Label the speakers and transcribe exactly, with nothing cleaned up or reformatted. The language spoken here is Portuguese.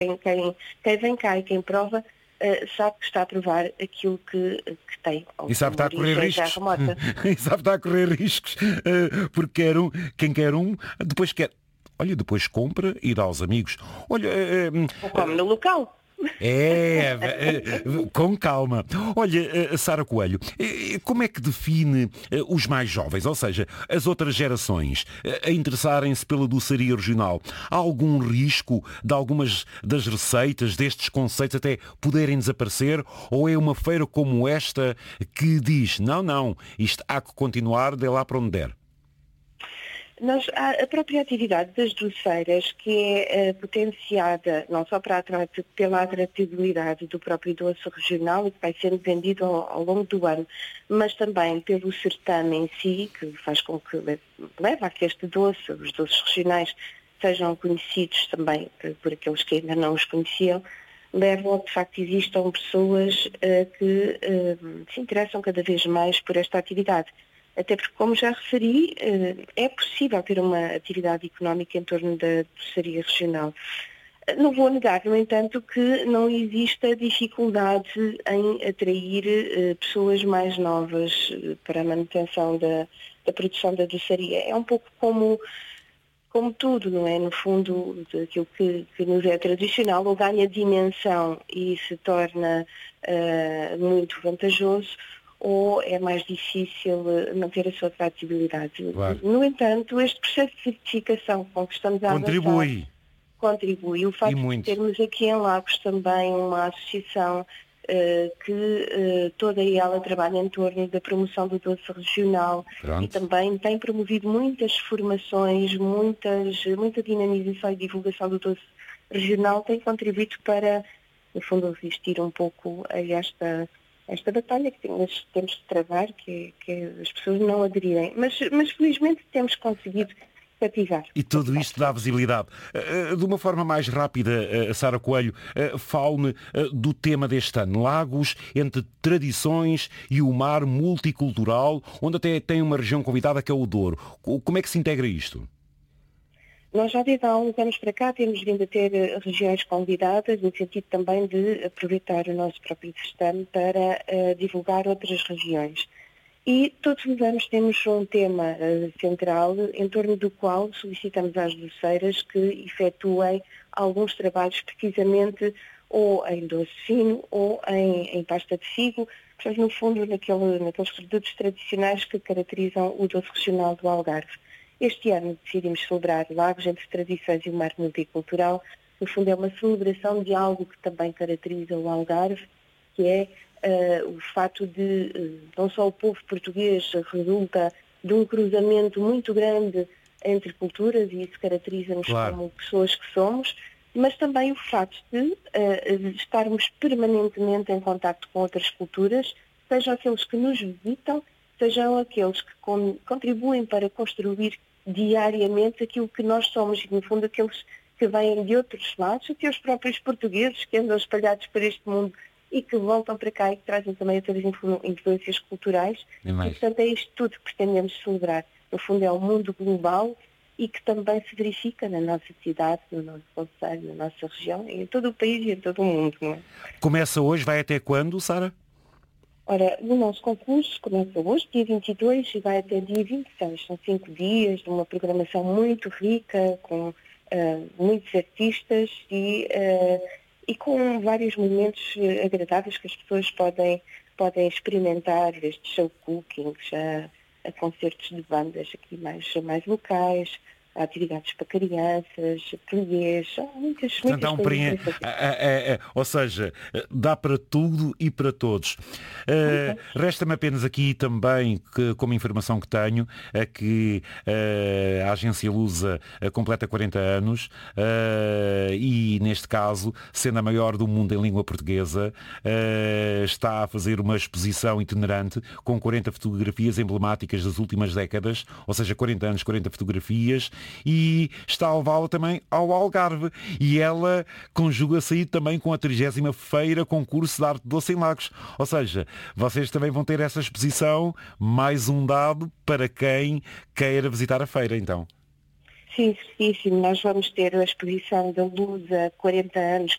Speaker 1: quem, quem, quem vem cá e quem prova uh, sabe que está a provar aquilo que, que tem.
Speaker 2: E sabe que está a correr riscos. E sabe que está a correr riscos. Uh, porque quer um, quem quer um, depois quer... Olha, depois compra e dá aos amigos. Olha... Uh,
Speaker 1: Ou come no local.
Speaker 2: É, com calma. Olha, Sara Coelho, como é que define os mais jovens, ou seja, as outras gerações, a interessarem-se pela doçaria regional? Há algum risco de algumas das receitas, destes conceitos, até poderem desaparecer? Ou é uma feira como esta que diz, não, não, isto há que continuar, dê lá para onde der?
Speaker 1: Nós, a própria atividade das doceiras, que é uh, potenciada não só para atratir, pela atratividade do próprio doce regional e que vai sendo vendido ao, ao longo do ano, mas também pelo certame em si, que faz com que leva a que este doce, os doces regionais, sejam conhecidos também por, por aqueles que ainda não os conheciam, levam a que de facto existam pessoas uh, que uh, se interessam cada vez mais por esta atividade. Até porque, como já referi, é possível ter uma atividade económica em torno da doçaria regional. Não vou negar, no entanto, que não exista dificuldade em atrair pessoas mais novas para a manutenção da, da produção da doçaria. É um pouco como, como tudo, não é? No fundo, aquilo que, que nos é tradicional, ou ganha dimensão e se torna uh, muito vantajoso, ou é mais difícil manter a sua atratividade.
Speaker 2: Claro.
Speaker 1: No entanto, este processo de certificação com que estamos a
Speaker 2: contribui.
Speaker 1: avançar, contribui. O facto de termos aqui em Lagos também uma associação uh, que uh, toda ela trabalha em torno da promoção do doce regional. Pronto. E também tem promovido muitas formações, muitas, muita dinamização e divulgação do doce regional, tem contribuído para, no fundo, resistir um pouco a esta... esta batalha que temos, temos de travar, que, que as pessoas não aderirem. Mas, mas felizmente temos conseguido cativar.
Speaker 2: E tudo isto dá visibilidade. De uma forma mais rápida, Sara Coelho, fale-me do tema deste ano. Lagos entre tradições e o mar multicultural, onde até tem uma região convidada que é o Douro. Como é que se integra isto?
Speaker 1: Nós já desde há uns anos para cá temos vindo a ter regiões convidadas, no sentido também de aproveitar o nosso próprio certame para uh, divulgar outras regiões. E todos os anos temos um tema uh, central em torno do qual solicitamos às doceiras que efetuem alguns trabalhos precisamente ou em doce fino ou em, em pasta de figo, portanto, no fundo naquele, naqueles produtos tradicionais que caracterizam o doce regional do Algarve. Este ano decidimos celebrar Lagos entre Tradições e o Mar Multicultural. No fundo é uma celebração de algo que também caracteriza o Algarve, que é uh, o fato de uh, não só o povo português resulta de um cruzamento muito grande entre culturas, e isso caracteriza-nos claro. Como pessoas que somos, mas também o facto de uh, estarmos permanentemente em contacto com outras culturas, sejam aqueles que nos visitam, sejam aqueles que con- contribuem para construir diariamente aquilo que nós somos, e no fundo aqueles que vêm de outros lados, até os próprios portugueses que andam espalhados por este mundo e que voltam para cá e que trazem também outras influ- influências culturais. E, portanto, é isto tudo que pretendemos celebrar. No fundo é um mundo global e que também se verifica na nossa cidade, no nosso concelho, na nossa região, em todo o país e em todo o mundo. Não é?
Speaker 2: Começa hoje, vai até quando, Sara?
Speaker 1: Ora, o nosso concurso começa hoje, dia vinte e dois, e vai até dia vinte e seis. São cinco dias de uma programação muito rica, com uh, muitos artistas e, uh, e com vários momentos agradáveis que as pessoas podem, podem experimentar, desde show cookings a, a concertos de bandas aqui mais, mais locais, há atividades para crianças, ateliês, há muitas,
Speaker 2: Portanto,
Speaker 1: muitas
Speaker 2: há um
Speaker 1: coisas.
Speaker 2: preen... é, é, é, ou seja, dá para tudo e para todos. Uh, resta-me apenas aqui também, que, como informação que tenho, é que uh, a agência Lusa completa quarenta anos uh, e, neste caso, sendo a maior do mundo em língua portuguesa, uh, está a fazer uma exposição itinerante com quarenta fotografias emblemáticas das últimas décadas, ou seja, quarenta anos, quarenta fotografias, e está a levá-la também ao Algarve. E ela conjuga-se aí também com a trigésima Feira Concurso de Arte Doce em Lagos. Ou seja, vocês também vão ter essa exposição, mais um dado para quem queira visitar a feira, então.
Speaker 1: Sim, certíssimo. Nós vamos ter a exposição da Lusa quarenta anos,